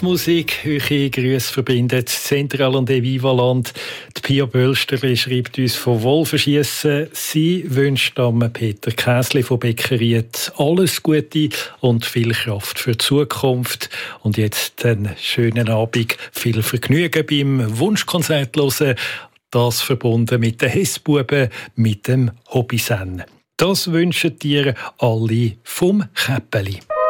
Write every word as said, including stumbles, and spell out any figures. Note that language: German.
Musik, eure Grüße verbindet Zentral und Evivaland. Die Pia Bölsterli schreibt uns von Wolfenschiessen. Sie wünscht am Peter Käsli von Beckeriet alles Gute und viel Kraft für die Zukunft. Und jetzt einen schönen Abend, viel Vergnügen beim Wunschkonzert hören. Das verbunden mit den Hessbuben, mit dem Hobbysen. Das wünschen dir alle vom Käppeli.